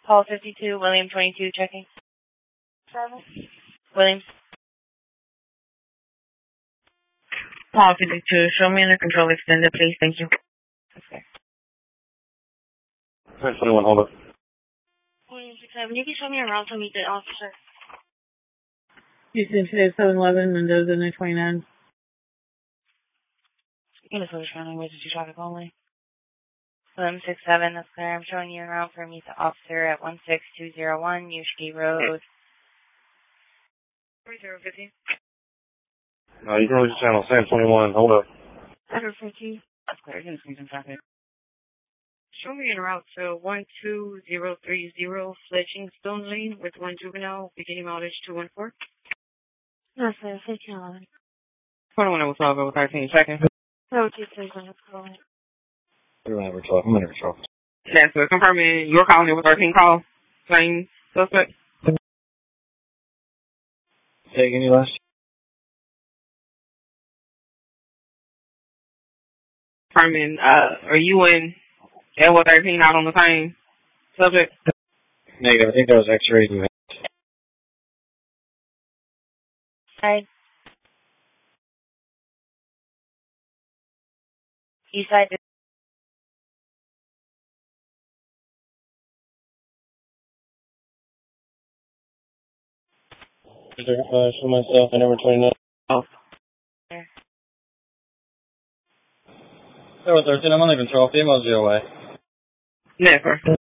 Paul 52, William 22, checking. 7. Williams. Paul 52, show me under control extended, please. Thank you. Okay. 21, hold up. William 67, you can show me around to meet the officer. Houston today, 7-11, Mendoza, 929. Speaking of Swedish Round, emergency traffic only. William 67, that's clear. I'm showing you around for meet the officer at 16201 Yushki Road. 3015. No, you can release the channel. Sam 21, hold up. 3015. That's clear. You're going to see some traffic. Show me en route to 12030 Fletching Stone Lane with one juvenile, beginning mileage 214. No, sir, 1511. 21 over 12 over 13 seconds. No, 2 let's go. 31 over 12. I'm under control. Yes, sir. Confirming your calling over 13 call. Same suspect. Take any last? Confirming, are you in L 13 out on the same subject? Negative. I think that was X-rays you had. Side. East side. Show myself and number 29. Oh. There. Number 13, I'm under control. Females your way. Never.